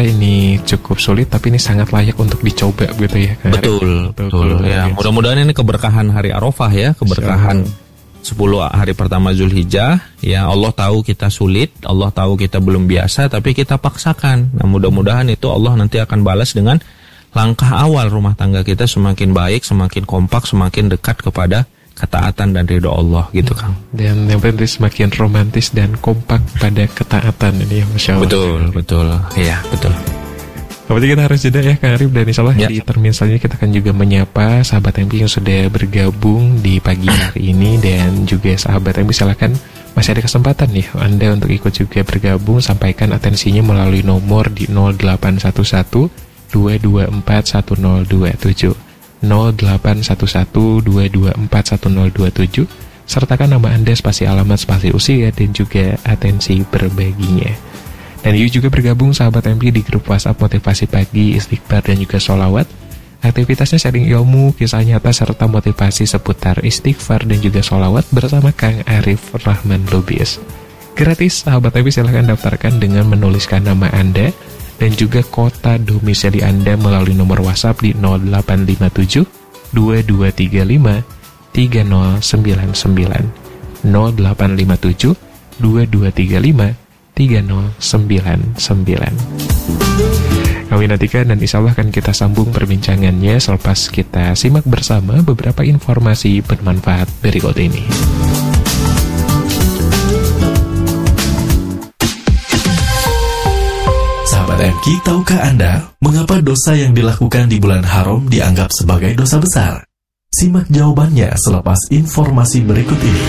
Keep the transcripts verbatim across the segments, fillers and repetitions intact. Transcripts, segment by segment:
ternyata ini cukup sulit, tapi ini sangat layak untuk dicoba gitu ya Kang Arif. Betul, betul. Ya, mudah-mudahan ini keberkahan hari Arafah ya, keberkahan sepuluh hari pertama Zulhijjah. Ya, Allah tahu kita sulit, Allah tahu kita belum biasa, tapi kita paksakan. Nah, mudah-mudahan itu Allah nanti akan balas dengan langkah awal rumah tangga kita semakin baik, semakin kompak, semakin dekat kepada ketaatan dan ridho Allah gitu Kang. Dan yang penting semakin romantis dan kompak pada ketaatan ini ya, Masya Allah. Betul, betul. Iya, betul. Berarti kita harus jeda ya Kang Arif, dan insya Allah ya. Di termin selanjutnya kita akan juga menyapa sahabat M P yang sudah bergabung di pagi hari ini. Dan juga sahabat M P silakan, masih ada kesempatan nih Anda untuk ikut juga bergabung. Sampaikan atensinya melalui nomor di nol delapan satu satu dua dua empat satu nol dua tujuh nol delapan satu satu dua dua empat satu nol dua tujuh. Sertakan nama Anda, spasi alamat, spasi usia, dan juga atensi berbaginya. Dan yuk juga bergabung sahabat M P di grup WhatsApp Motivasi Pagi, Istighfar, dan juga Sholawat. Aktivitasnya sharing ilmu, kisah nyata, serta motivasi seputar istighfar dan juga sholawat bersama Kang Arif Rahman Lubis. Gratis, sahabat M P silahkan daftarkan dengan menuliskan nama Anda dan juga kota domisili Anda melalui nomor WhatsApp di nol delapan lima tujuh dua dua tiga lima tiga nol sembilan sembilan nol delapan lima tujuh dua dua tiga lima tiga nol sembilan sembilan. Kami nantikan dan insya Allah akan kita sambung perbincangannya selepas kita simak bersama beberapa informasi bermanfaat berikut ini. Sahabat M K, tahukah Anda mengapa dosa yang dilakukan di bulan haram dianggap sebagai dosa besar? Simak jawabannya selepas informasi berikut ini.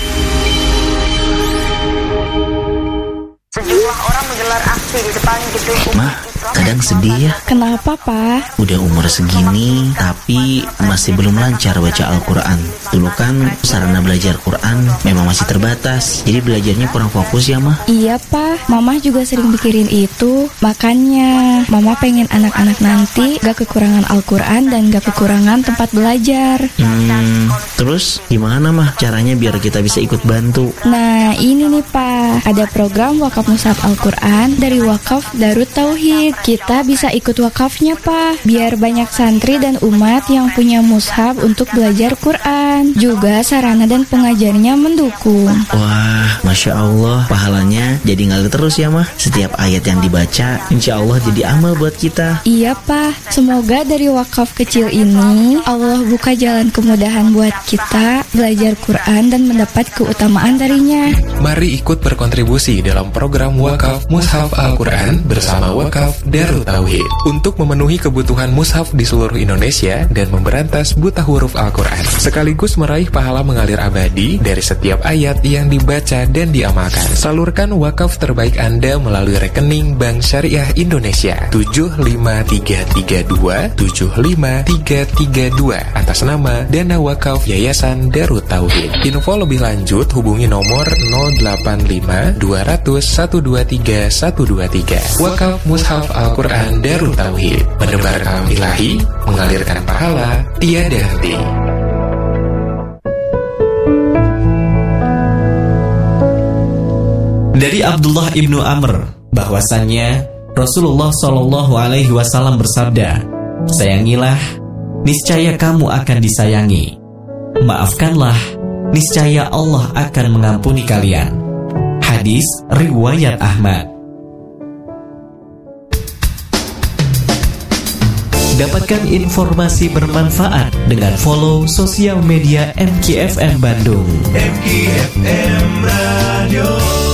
Sejumlah orang menggelar aksi di depan gedung Ma, kadang sedih ya. Kenapa, Pak? Udah umur segini, tapi masih belum lancar baca Al-Quran. Dulu kan sarana belajar Quran memang masih terbatas, jadi belajarnya kurang fokus ya, Ma? Iya, Pak. Mama juga sering mikirin itu. Makanya, Mama pengen anak-anak nanti gak kekurangan Al-Quran dan gak kekurangan tempat belajar. Hmm, terus gimana, Ma, caranya biar kita bisa ikut bantu? Nah, ini nih, Pak. Ada program wakaf mushaf Al-Quran dari Wakaf Darut Tauhid. Kita bisa ikut wakafnya, Pak, biar banyak santri dan umat yang punya mushaf untuk belajar Quran. Juga sarana dan pengajarnya mendukung. Wah, Masya Allah, pahalanya jadi ngalir terus ya, Mah. Setiap ayat yang dibaca, insya Allah jadi amal buat kita. Iya, Pak. Semoga dari wakaf kecil ini Allah buka jalan kemudahan buat kita belajar Quran dan mendapat keutamaan darinya. Mari ikut berkontribusi dalam program wakaf mushaf Al-Quran bersama Wakaf Darut Tauhid untuk memenuhi kebutuhan mushaf di seluruh Indonesia dan memberantas buta huruf Al-Quran, sekaligus meraih pahala mengalir abadi dari setiap ayat yang dibaca dan diamalkan. Salurkan wakaf terbaik Anda melalui rekening Bank Syariah Indonesia tujuh lima tiga tiga dua tujuh lima tiga tiga dua atas nama Dana Wakaf Yayasan Darut Tauhid. Info lebih lanjut hubungi nomor nol delapan lima dua nol nol satu dua tiga satu dua tiga. Wakaf Mushaf Al-Quran Darut Tauhid, menebar kalam ilahi, mengalirkan pahala tiada henti. Dari Abdullah ibnu Amr bahwasannya Rasulullah Shallallahu Alaihi Wasallam bersabda, sayangilah, niscaya kamu akan disayangi. Maafkanlah, niscaya Allah akan mengampuni kalian. Hadis riwayat Ahmad. Dapatkan informasi bermanfaat dengan follow sosial media M K F M Bandung. M K F M Radio.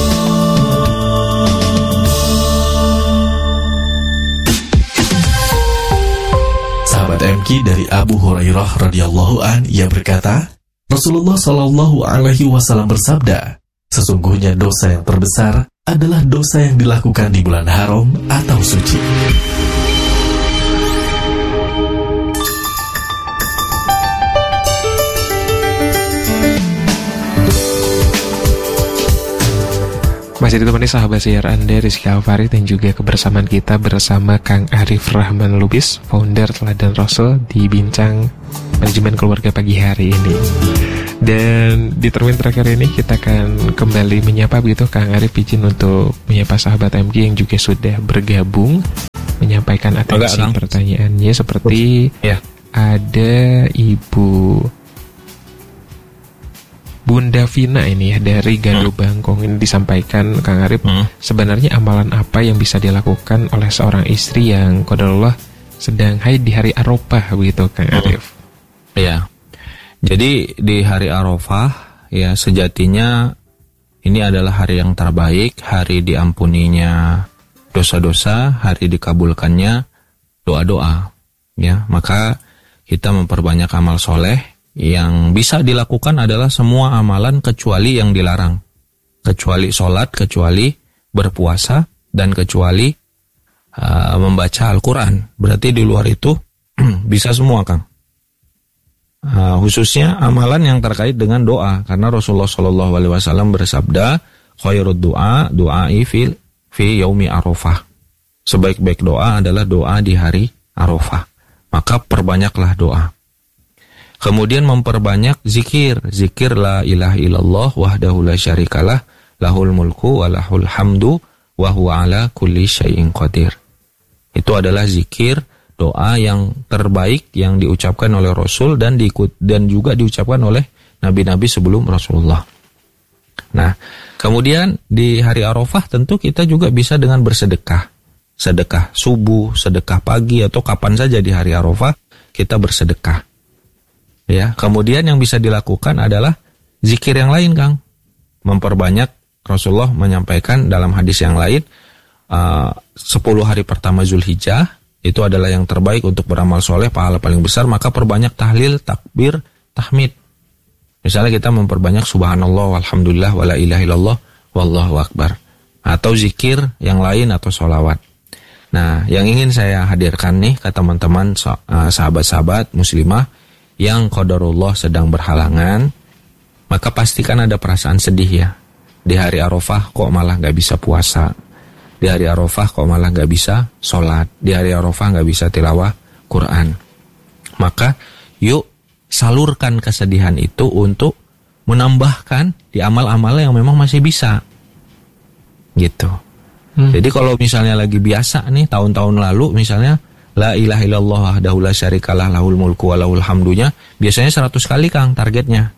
Sahabat M K, dari Abu Hurairah radhiyallahu an, ia berkata, Rasulullah Shallallahu Alaihi Wasallam bersabda, sesungguhnya dosa yang terbesar adalah dosa yang dilakukan di bulan haram atau suci. Masih ditemani sahabat siar Anda Rizky Alfari dan juga kebersamaan kita bersama Kang Arif Rahman Lubis, founder Teladan Rasul, di Bincang Manajemen Keluarga pagi hari ini. Dan di termin terakhir ini kita akan kembali menyapa begitu Kang Arif, izin untuk menyapa sahabat M K yang juga sudah bergabung menyampaikan atensi Agak, pertanyaannya seperti ya. Ada Ibu Bunda Vina ini ya dari Gado hmm. Bangkong ini disampaikan Kang Arif, hmm. sebenarnya amalan apa yang bisa dilakukan oleh seorang istri yang qadarullah sedang haid di hari Arafah begitu Kang Arif? Ya. Jadi di hari Arafah ya sejatinya ini adalah hari yang terbaik, hari diampuninya dosa-dosa, hari dikabulkannya doa-doa. Ya, maka kita memperbanyak amal soleh. Yang bisa dilakukan adalah semua amalan kecuali yang dilarang. Kecuali sholat, kecuali berpuasa, dan kecuali uh, membaca Al-Quran. Berarti di luar itu bisa semua, Kang. Uh, khususnya amalan yang terkait dengan doa. Karena Rasulullah shallallahu alaihi wasallam bersabda, khairud doa, doa'i fil fi yaumi Arafah. Sebaik-baik doa adalah doa di hari Arafah. Maka perbanyaklah doa. Kemudian memperbanyak zikir. Zikir la ilaha illallah wahdahu la syarikalah lahul mulku wa lahul hamdu wa huwa ala kulli syai'in qadir. Itu adalah zikir, doa yang terbaik yang diucapkan oleh Rasul dan diikut dan juga diucapkan oleh nabi-nabi sebelum Rasulullah. Nah, kemudian di hari Arafah tentu kita juga bisa dengan bersedekah. Sedekah subuh, sedekah pagi, atau kapan saja di hari Arafah kita bersedekah. Ya, kemudian yang bisa dilakukan adalah zikir yang lain, Kang. Memperbanyak, Rasulullah menyampaikan dalam hadis yang lain, uh, sepuluh hari pertama Zulhijjah itu adalah yang terbaik untuk beramal soleh, pahala paling besar, maka perbanyak tahlil, takbir, tahmid. Misalnya kita memperbanyak subhanallah, walhamdulillah, wala ilaha illallah, wallahu akbar. Atau zikir yang lain atau sholawat. Nah, yang ingin saya hadirkan nih ke teman-teman sahabat-sahabat muslimah yang qadarullah sedang berhalangan, maka pastikan ada perasaan sedih ya. Di hari Arafah kok malah gak bisa puasa. Di hari Arafah kok malah gak bisa sholat. Di hari Arafah gak bisa tilawah Quran. Maka yuk salurkan kesedihan itu untuk menambahkan di amal-amal yang memang masih bisa. Gitu. Hmm. Jadi kalau misalnya lagi biasa nih tahun-tahun lalu misalnya la ilaha illallah wahdahu la syarikalah lahul mulku wa lahul hamdunya biasanya seratus kali, Kang, targetnya.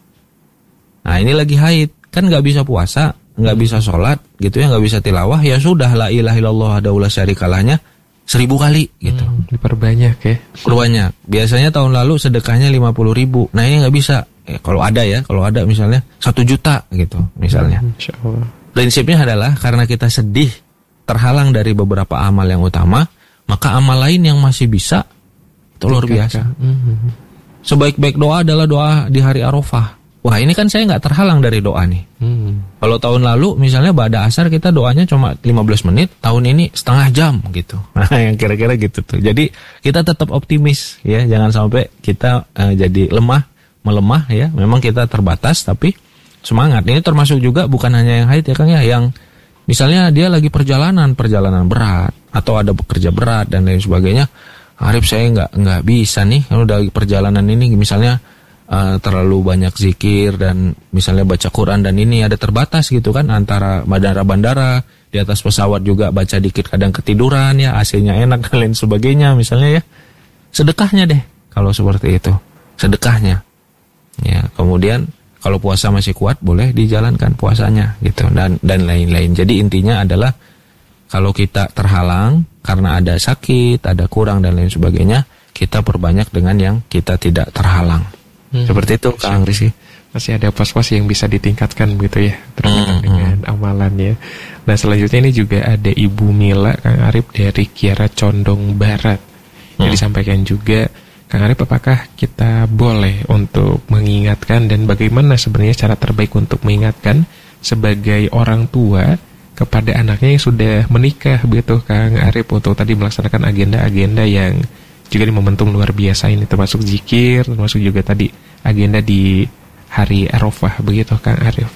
Nah, ini lagi haid, kan enggak bisa puasa, enggak bisa sholat gitu ya, enggak bisa tilawah, ya sudah la ilaha illallah wahdahu la syarikalahnya seribu kali gitu. Hmm, diperbanyak ya. Perbanyak. Biasanya tahun lalu sedekahnya lima puluh ribu. Nah, ini enggak bisa. Eh, kalau ada ya, kalau ada misalnya satu juta gitu misalnya. Hmm, insyaallah. Prinsipnya adalah karena kita sedih terhalang dari beberapa amal yang utama, maka amal lain yang masih bisa itu luar biasa. Mm-hmm. Sebaik-baik doa adalah doa di hari Arafah. Wah, ini kan saya nggak terhalang dari doa nih. Mm. Kalau tahun lalu misalnya ba'da asar kita doanya cuma lima belas menit, tahun ini setengah jam gitu. Nah, yang kira-kira gitu tuh. Jadi kita tetap optimis ya, jangan sampai kita uh, jadi lemah, melemah ya. Memang kita terbatas tapi semangat. Ini termasuk juga bukan hanya yang haid ya, Kang ya, yang misalnya dia lagi perjalanan, perjalanan berat, atau ada bekerja berat dan lain sebagainya. Arif, saya nggak nggak bisa nih, kalau udah perjalanan ini misalnya uh, terlalu banyak zikir dan misalnya baca Quran dan ini ada terbatas gitu kan antara bandara-bandara, di atas pesawat juga baca dikit kadang ketiduran ya, A C-nya enak dan lain sebagainya misalnya ya. Sedekahnya deh kalau seperti itu, sedekahnya. Ya, kemudian kalau puasa masih kuat, boleh dijalankan puasanya gitu dan dan lain-lain. Jadi intinya adalah kalau kita terhalang karena ada sakit, ada kurang dan lain sebagainya, kita perbanyak dengan yang kita tidak terhalang. Hmm. Seperti itu, Kang Rizky. Masih ada pos-pos yang bisa ditingkatkan begitu ya terkait hmm. dengan amalannya. Nah, selanjutnya ini juga ada Ibu Mila, Kang Arif dari Kiara Condong Barat. Hmm. Yang disampaikan juga, Kang Arif, apakah kita boleh untuk mengingatkan dan bagaimana sebenarnya cara terbaik untuk mengingatkan sebagai orang tua kepada anaknya yang sudah menikah begitu, Kang Arif, untuk tadi melaksanakan agenda-agenda yang juga di momentum luar biasa ini, termasuk zikir, termasuk juga tadi agenda di hari Arafah begitu, Kang Arif?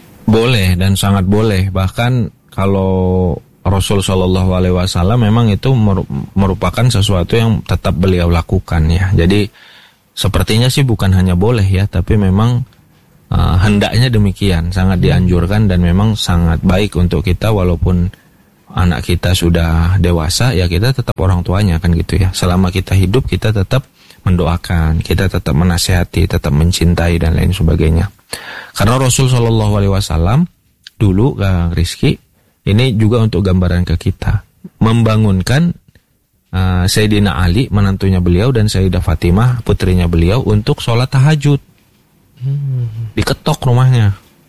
Boleh dan sangat boleh. Bahkan kalau Rasul Shallallahu Alaihi Wasallam memang itu merupakan sesuatu yang tetap beliau lakukan ya. Jadi sepertinya sih bukan hanya boleh ya, tapi memang uh, hendaknya demikian, sangat dianjurkan dan memang sangat baik untuk kita walaupun anak kita sudah dewasa, ya kita tetap orang tuanya kan gitu ya. Selama kita hidup kita tetap mendoakan, kita tetap menasihati, tetap mencintai dan lain sebagainya. Karena Rasul Shallallahu Alaihi Wasallam dulu, Kang Rizky, ini juga untuk gambaran ke kita, membangunkan uh, Sayyidina Ali, menantunya beliau, dan Sayyidah Fatimah, putrinya beliau, untuk sholat tahajud. Hmm. Diketok rumahnya.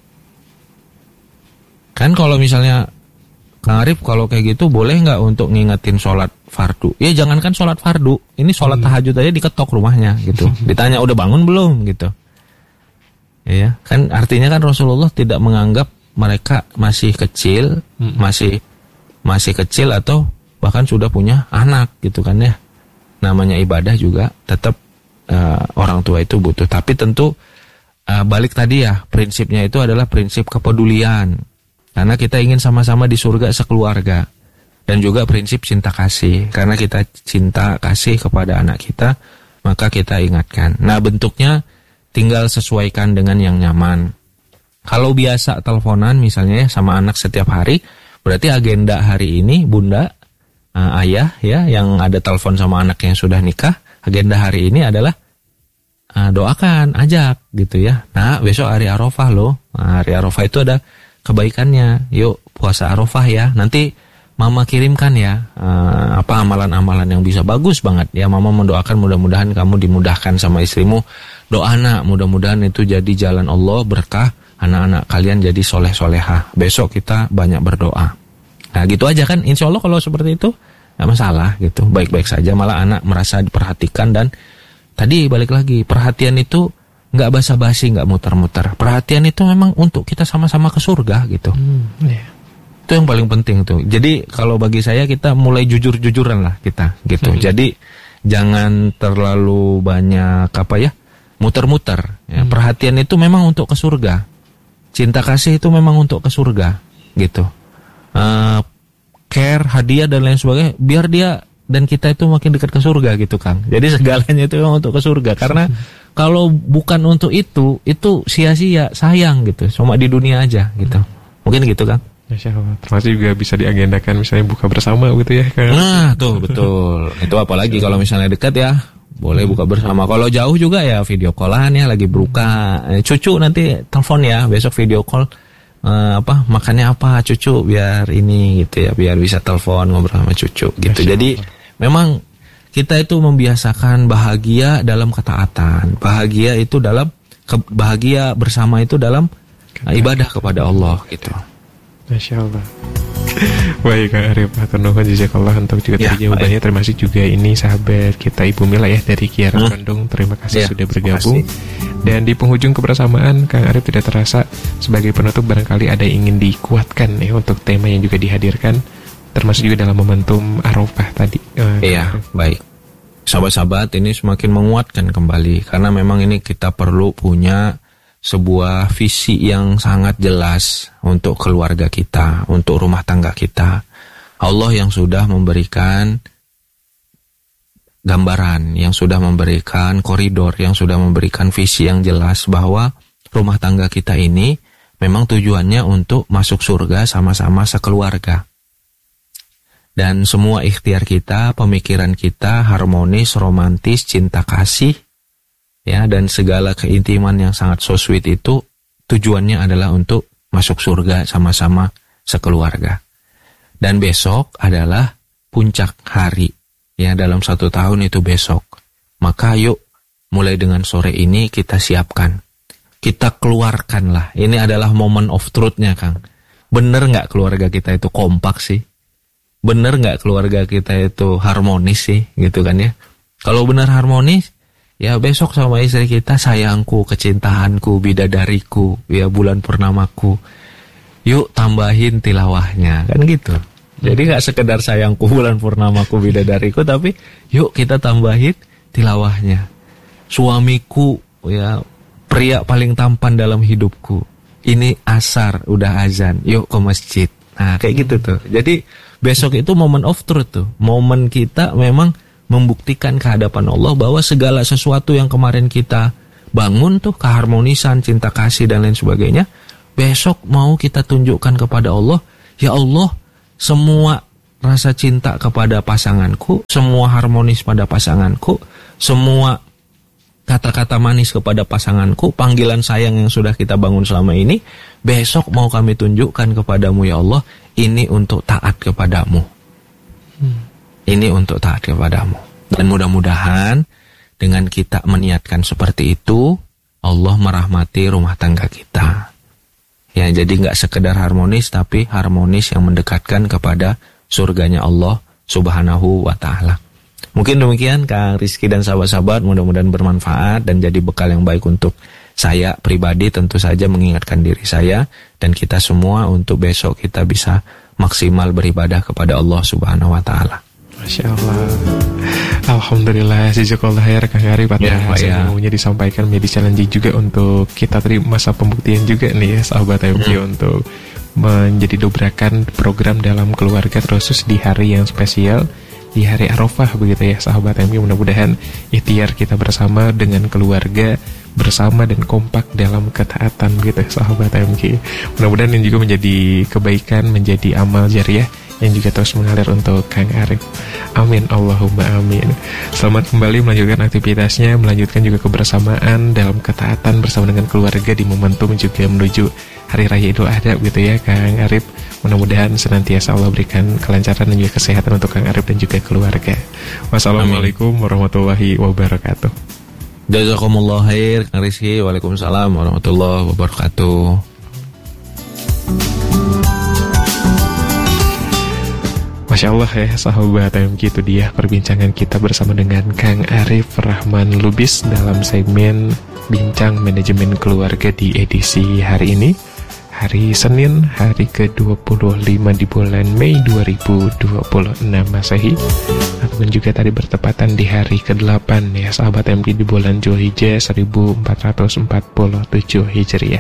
Kan kalau misalnya Kang Arif, kalau kayak gitu boleh nggak untuk ngingetin sholat fardu? Ya jangankan sholat fardu, ini sholat hmm. tahajud aja diketok rumahnya gitu. Ditanya udah bangun belum gitu. Ya kan artinya kan Rasulullah tidak menganggap mereka masih kecil, hmm. masih masih kecil atau bahkan sudah punya anak gitu kan ya. Namanya ibadah juga tetap uh, orang tua itu butuh. Tapi tentu uh, balik tadi ya, prinsipnya itu adalah prinsip kepedulian. Karena kita ingin sama-sama di surga sekeluarga. Dan juga prinsip cinta kasih. Karena kita cinta kasih kepada anak kita, maka kita ingatkan. Nah bentuknya tinggal sesuaikan dengan yang nyaman. Kalau biasa teleponan misalnya ya sama anak setiap hari, berarti agenda hari ini bunda, uh, ayah ya yang ada telepon sama anak yang sudah nikah, agenda hari ini adalah uh, doakan, ajak gitu ya. Nah besok hari Arafah loh. Nah, hari Arafah itu ada kebaikannya, yuk puasa Arafah ya. Nanti mama kirimkan ya uh, apa amalan-amalan yang bisa, bagus banget ya. Mama mendoakan mudah-mudahan kamu dimudahkan sama istrimu. Doa nak, mudah-mudahan itu jadi jalan Allah, berkah anak-anak kalian jadi soleh-solehah. Besok kita banyak berdoa. Nah gitu aja kan, insya Allah kalau seperti itu gak masalah gitu, baik-baik saja. Malah anak merasa diperhatikan. Dan tadi balik lagi, perhatian itu nggak basa-basi, nggak muter-muter. Perhatian itu memang untuk kita sama-sama ke surga gitu. Hmm, yeah. Itu yang paling penting tuh. Jadi kalau bagi saya kita mulai jujur-jujuran lah kita gitu. Hmm. Jadi jangan terlalu banyak apa ya, muter-muter. Ya. Hmm. Perhatian itu memang untuk ke surga. Cinta kasih itu memang untuk ke surga gitu. Uh, care, hadiah dan lain sebagainya, biar dia dan kita itu makin dekat ke surga gitu Kang. Jadi segalanya itu memang untuk ke surga. Karena kalau bukan untuk itu, itu sia-sia, sayang gitu. Cuma di dunia aja gitu. Mungkin gitu Kang. Masya Allah. Termasuk juga bisa diagendakan misalnya buka bersama gitu ya Kang. Nah tuh betul. Itu apalagi kalau misalnya dekat ya, boleh buka bersama. Kalau jauh juga ya video callan ya, lagi berbuka. Cucu nanti telepon ya, besok video call. Uh, apa makannya apa cucu, biar ini gitu ya, biar bisa telepon ngobrol sama cucu gitu. Jadi memang kita itu membiasakan bahagia dalam ketaatan, bahagia itu dalam ke, bahagia bersama itu dalam uh, ibadah kepada Allah gitu. Masya Allah. Baik Kang Arif, hatur nuhun jazakallah untuk juga ya, jawabannya. Termasuk juga ini sahabat kita Ibu Mila ya dari Kiara hmm. Bandung. Terima kasih ya, sudah bergabung. Dan di penghujung kebersamaan, Kang Arif tidak terasa sebagai penutup barangkali ada yang ingin dikuatkan ya untuk tema yang juga dihadirkan, termasuk juga dalam momentum Arafah tadi. Uh, iya, baik. Sahabat-sahabat, ini semakin menguatkan kembali karena memang ini kita perlu punya sebuah visi yang sangat jelas untuk keluarga kita, untuk rumah tangga kita. Allah yang sudah memberikan gambaran, yang sudah memberikan koridor, yang sudah memberikan visi yang jelas bahwa rumah tangga kita ini memang tujuannya untuk masuk surga sama-sama sekeluarga. Dan semua ikhtiar kita, pemikiran kita harmonis, romantis, cinta kasih, ya, dan segala keintiman yang sangat so sweet itu tujuannya adalah untuk masuk surga sama-sama sekeluarga. Dan besok adalah puncak hari, ya, dalam satu tahun itu besok. Maka yuk mulai dengan sore ini kita siapkan, kita keluarkanlah. Ini adalah moment of truth-nya Kang. Bener nggak keluarga kita itu kompak sih? Bener nggak keluarga kita itu harmonis sih, gitu kan ya? Kalau benar harmonis, ya besok sama istri kita, sayangku, kecintaanku, bidadariku, ya bulan purnamaku, yuk tambahin tilawahnya, kan gitu. Jadi nggak sekedar sayangku, bulan purnamaku, bidadariku, tapi yuk kita tambahin tilawahnya. Suamiku, ya pria paling tampan dalam hidupku, ini asar udah azan, yuk ke masjid. Nah kayak gitu tuh. Jadi besok itu moment of truth tuh, momen kita memang membuktikan kehadapan Allah bahwa segala sesuatu yang kemarin kita bangun tuh, keharmonisan, cinta kasih dan lain sebagainya, besok mau kita tunjukkan kepada Allah, ya Allah, semua rasa cinta kepada pasanganku, semua harmonis pada pasanganku, semua kata-kata manis kepada pasanganku, panggilan sayang yang sudah kita bangun selama ini, besok mau kami tunjukkan kepadamu ya Allah, ini untuk taat kepadamu. Hmm. Ini untuk taat kepadamu. Dan mudah-mudahan dengan kita meniatkan seperti itu, Allah merahmati rumah tangga kita. Ya, jadi nggak sekedar harmonis, tapi harmonis yang mendekatkan kepada surganya Allah Subhanahu wa Ta'ala. Mungkin demikian Kang Rizky dan sahabat-sahabat, mudah-mudahan bermanfaat dan jadi bekal yang baik untuk saya pribadi, tentu saja mengingatkan diri saya dan kita semua untuk besok kita bisa maksimal beribadah kepada Allah Subhanahu wa Ta'ala. Masya Allah. Alhamdulillah, jazakallah khair Kang Arif atas ya, ya. ilmunya disampaikan menjadi challenge juga untuk kita tadi masa pembuktian juga nih ya sahabat M K hmm. untuk menjadi dobrakan program dalam keluarga terkhusus di hari yang spesial, di hari Arafah begitu ya sahabat M K. Mudah-mudahan ikhtiar kita bersama dengan keluarga bersama dan kompak dalam ketaatan gitu sahabat M K. Mudah-mudahan ini juga menjadi kebaikan, menjadi amal jariah yang juga terus mengalir untuk Kang Arif. Amin, Allahumma amin. Selamat kembali melanjutkan aktivitasnya, melanjutkan juga kebersamaan dalam ketaatan bersama dengan keluarga di momentum juga menuju Hari Raya Idul Adha gitu ya Kang Arif. Mudah-mudahan senantiasa Allah berikan kelancaran dan juga kesehatan untuk Kang Arif dan juga keluarga. Wassalamualaikum warahmatullahi wabarakatuh. Jazakumullah khair Kang Rizky. Waalaikumsalam warahmatullahi wabarakatuh. Masya Allah ya sahabat M K, itu dia perbincangan kita bersama dengan Kang Arif Rahman Lubis dalam segmen Bincang Manajemen Keluarga di edisi hari ini, hari Senin, hari ke dua puluh lima di bulan Mei dua ribu dua puluh enam Masehi, ataupun juga tadi bertepatan di hari ke delapan ya sahabat M K di bulan Dzulhijjah seribu empat ratus empat puluh tujuh Hijriah.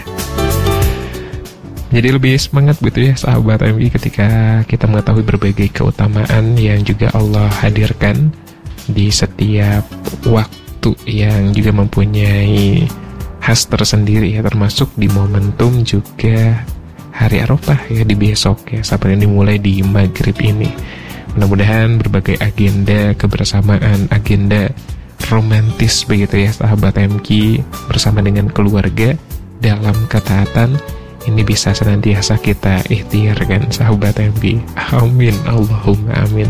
Jadi lebih semangat gitu ya sahabat M K ketika kita mengetahui berbagai keutamaan yang juga Allah hadirkan di setiap waktu yang juga mempunyai khas tersendiri ya, termasuk di momentum juga hari Arafah ya di besok ya, sahabat yang dimulai di maghrib ini. Mudah-mudahan berbagai agenda kebersamaan, agenda romantis begitu ya sahabat M K bersama dengan keluarga dalam ketaatan ini bisa senantiasa kita ikhtiarkan sahabat M K. Amin, Allahumma amin.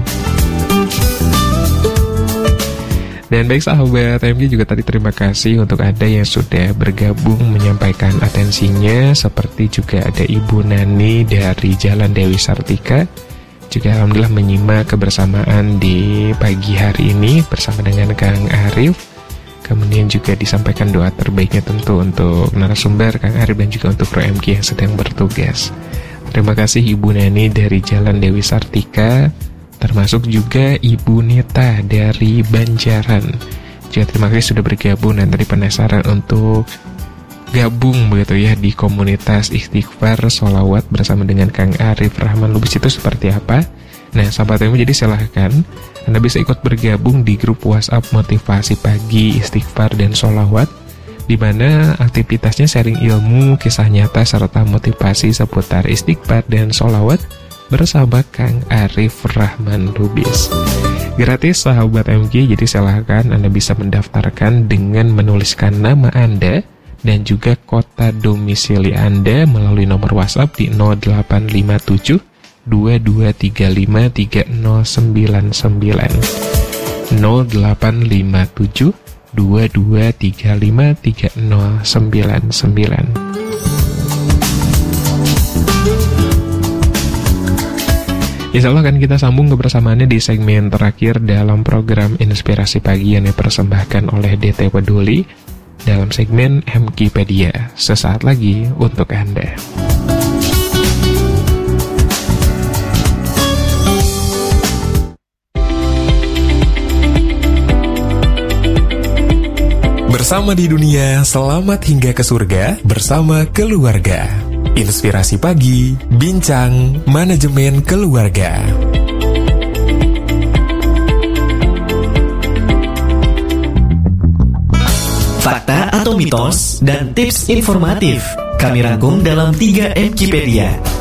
Dan baik sahabat M K, juga tadi terima kasih untuk Anda yang sudah bergabung menyampaikan atensinya, seperti juga ada Ibu Nani dari Jalan Dewi Sartika, juga alhamdulillah menyimak kebersamaan di pagi hari ini bersama dengan Kang Arif. Kemudian juga disampaikan doa terbaiknya tentu untuk narasumber Kang Arif dan juga untuk Pro M K yang sedang bertugas. Terima kasih Ibu Nani dari Jalan Dewi Sartika, termasuk juga Ibu Nita dari Banjaran. Juga terima kasih sudah bergabung dan tadi penasaran untuk gabung begitu ya di komunitas istighfar sholawat bersama dengan Kang Arif Rahman Lubis itu seperti apa? Nah sahabat M K, jadi silahkan Anda bisa ikut bergabung di grup WhatsApp motivasi pagi istighfar dan sholawat, di mana aktivitasnya sharing ilmu, kisah nyata serta motivasi seputar istighfar dan sholawat bersama Kang Arif Rahman Lubis. Gratis sahabat M K, jadi silahkan Anda bisa mendaftarkan dengan menuliskan nama Anda dan juga kota domisili Anda melalui nomor WhatsApp di nol delapan lima tujuh dua dua tiga lima tiga nol sembilan sembilan nol delapan lima tujuh dua dua tiga lima tiga nol sembilan sembilan. Insya Allah akan kita sambung kebersamaannya di segmen terakhir dalam program Inspirasi Pagi yang dipersembahkan oleh D T Peduli dalam segmen M K Pedia. Sesaat lagi untuk Anda. Bersama di dunia, selamat hingga ke surga bersama keluarga. Inspirasi Pagi, Bincang Manajemen Keluarga. Fakta atau mitos dan tips informatif kami rangkum dalam tiga M K Pedia.